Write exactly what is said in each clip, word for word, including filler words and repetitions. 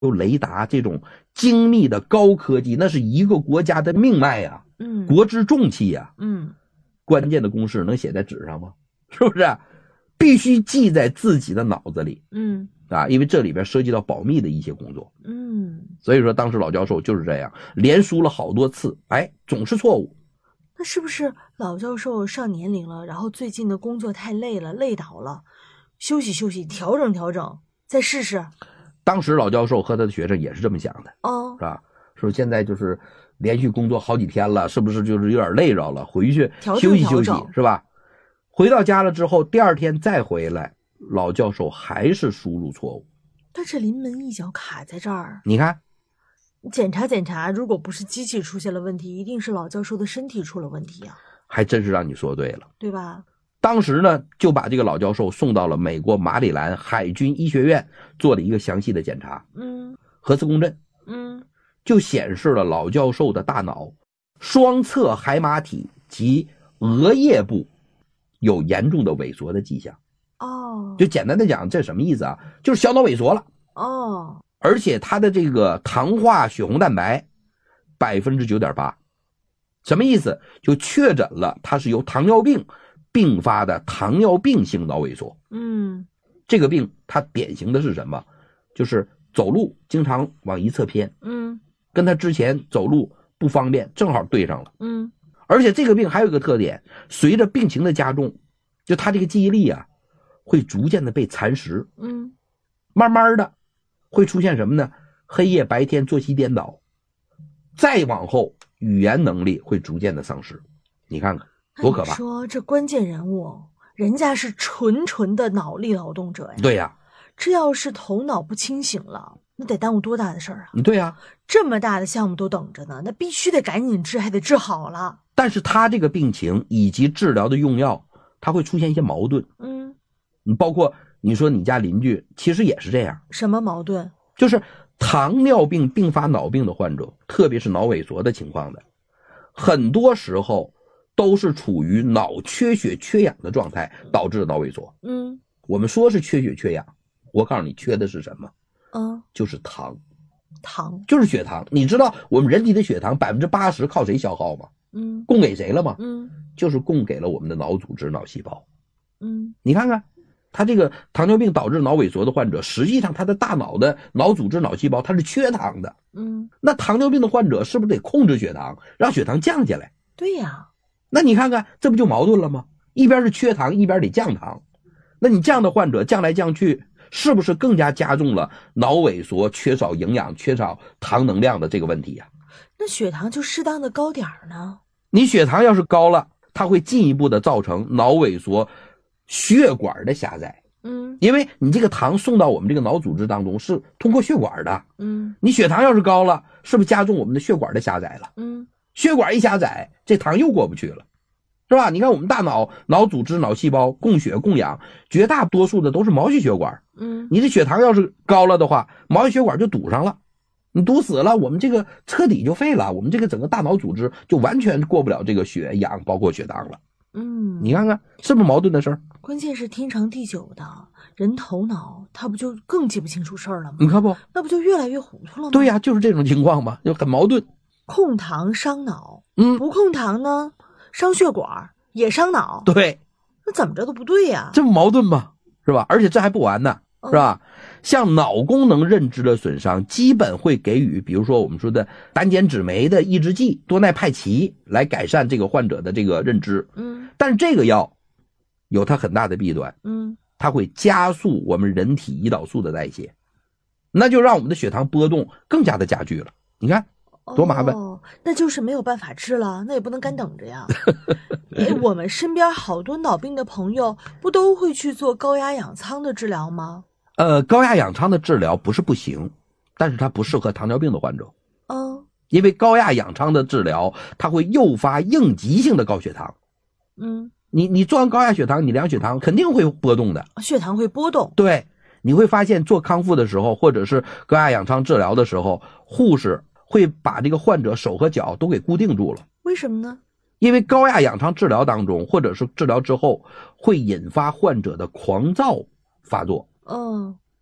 有雷达这种精密的高科技，那是一个国家的命脉呀、啊，嗯，国之重器呀、啊，嗯，关键的公式能写在纸上吗？是不是？必须记在自己的脑子里，嗯，啊，因为这里边涉及到保密的一些工作，嗯，所以说当时老教授就是这样，连输了好多次，哎，总是错误。 那是不是老教授上年龄了，然后最近的工作太累了，累倒了，休息休息，调整调整，再试试？ 当时老教授和他的学生也是这么想的，哦，是吧？说现在就是连续工作好几天了，是不是就是有点累着了？回去休息休息，是吧？回到家了之后，第二天再回来，老教授还是输入错误。 但是临门一脚卡在这儿， 你看， 检查检查，如果不是机器出现了问题，一定是老教授的身体出了问题啊！ 还真是让你说对了， 对吧？ 当时呢，就把这个老教授送到了美国马里兰海军医学院做了一个详细的检查，嗯，核磁共振，嗯，就显示了老教授的大脑双侧海马体及额叶部有严重的萎缩的迹象。哦，就简单的讲，这什么意思啊？就是小脑萎缩了。哦，而且他的这个糖化血红蛋白 百分之九点八， 什么意思？就确诊了他是由糖尿病并发的糖尿病性脑萎缩。嗯，这个病它典型的是什么？就是走路经常往一侧偏。嗯，跟他之前走路不方便正好对上了。嗯，而且这个病还有一个特点，随着病情的加重，就他这个记忆力啊会逐渐的被蚕食。嗯，慢慢的会出现什么呢？黑夜白天作息颠倒，再往后语言能力会逐渐的丧失。你看看多可怕！ 说这关键人物，人家是纯纯的脑力劳动者呀。 对呀， 这要是头脑不清醒了，那得耽误多大的事儿啊！ 对呀， 这么大的项目都等着呢，那必须得赶紧治，还得治好了。 但是他这个病情以及治疗的用药，他会出现一些矛盾。嗯，你包括你说你家邻居，其实也是这样。 什么矛盾？ 就是糖尿病并发脑病的患者，特别是脑萎缩的情况的，很多时候都是处于脑缺血缺氧的状态导致的脑萎缩。嗯，我们说是缺血缺氧，我告诉你缺的是什么？嗯，就是糖。 糖就是血糖。你知道我们人体的血糖 百分之八十 靠谁消耗吗？嗯，供给谁了吗？嗯，就是供给了我们的脑组织脑细胞。嗯，你看看他这个糖尿病导致脑萎缩的患者，实际上他的大脑的脑组织脑细胞它是缺糖的。嗯，那糖尿病的患者是不是得控制血糖，让血糖降下来？ 对呀， 那你看看这不就矛盾了吗？一边是缺糖，一边得降糖。那你这样的患者降来降去，是不是更加加重了脑萎缩、缺少营养、缺少糖能量的这个问题呀、啊？ 那血糖就适当的高点儿呢？ 你血糖要是高了，它会进一步的造成脑萎缩、血管的狭窄。嗯，因为你这个糖送到我们这个脑组织当中是通过血管的。嗯，你血糖要是高了，是不是加重我们的血管的狭窄了？嗯，血管一狭窄，这糖又过不去了，是吧？你看我们大脑脑组织脑细胞供血供氧，绝大多数的都是毛细血管。嗯，你这血糖要是高了的话，毛细血管就堵上了，你堵死了，我们这个彻底就废了，我们这个整个大脑组织就完全过不了这个血氧包括血糖了。嗯，你看看是不是矛盾的事儿？ 关键是天长地久的人头脑，他不就更记不清楚事儿了吗？ 你看不， 那不就越来越糊涂了吗？ 对呀、啊，就是这种情况嘛，就很矛盾。 控糖伤脑，嗯，不控糖呢，伤血管也伤脑。 对， 那怎么着都不对呀、啊， 这不矛盾吗？是吧？而且这还不完呢，是吧？嗯，像脑功能认知的损伤，基本会给予，比如说我们说的胆碱酯酶的抑制剂多奈派奇来改善这个患者的这个认知。嗯，但是这个药有它很大的弊端。嗯，它会加速我们人体胰岛素的代谢，那就让我们的血糖波动更加的加剧了。你看多麻烦。 哦，那就是没有办法治了，那也不能干等着呀。我们身边好多脑病的朋友不都会去做高压氧舱的治疗吗？ 呃，高压氧舱的治疗不是不行，但是它不适合糖尿病的患者。嗯，因为高压氧舱的治疗，它会诱发应急性的高血糖。嗯，你你做完高压血糖，你量血糖肯定会波动的， 血糖会波动。 对，你会发现做康复的时候，或者是高压氧舱治疗的时候，护士会把这个患者手和脚都给固定住了。 为什么呢？ 因为高压氧舱治疗当中，或者是治疗之后，会引发患者的狂躁发作。嗯，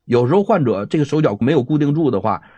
有时候患者这个手脚没有固定住的话，